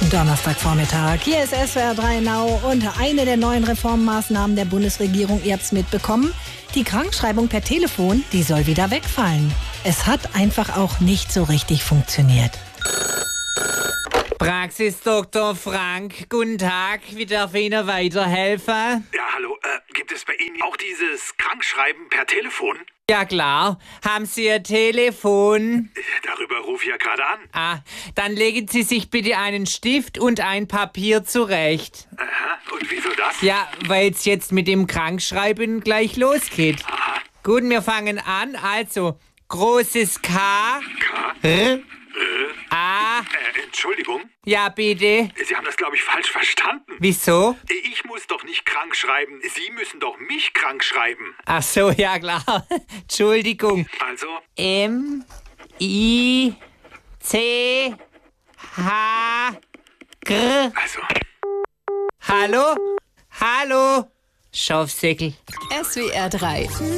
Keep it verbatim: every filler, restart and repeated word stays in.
Donnerstagvormittag. Hier ist S W R drei Now und eine der neuen Reformmaßnahmen der Bundesregierung, ihr habt es mitbekommen, die Krankschreibung per Telefon, die soll wieder wegfallen. Es hat einfach auch nicht so richtig funktioniert. Praxisdoktor Frank, guten Tag, wie darf ich Ihnen weiterhelfen? Ja, hallo, äh, gibt es bei Ihnen auch dieses Krankschreiben per Telefon? Ja klar, haben Sie Ihr Telefon? Darüber rufe ich ja gerade an. Ah, dann legen Sie sich bitte einen Stift und ein Papier zurecht. Aha, und wieso das? Ja, weil es jetzt mit dem Krankschreiben gleich losgeht. Aha. Gut, wir fangen an, also großes K, K? R, Äh, A, äh, Entschuldigung, ja bitte, Sie haben das, glaube ich, falsch verstanden. wieso? Ich muss doch nicht krank schreiben, Sie müssen doch mich krank schreiben. Ach so, ja klar, Entschuldigung. Also, M, I, C, H, G. also... Hallo? Hallo? Schafsäckel. S W R drei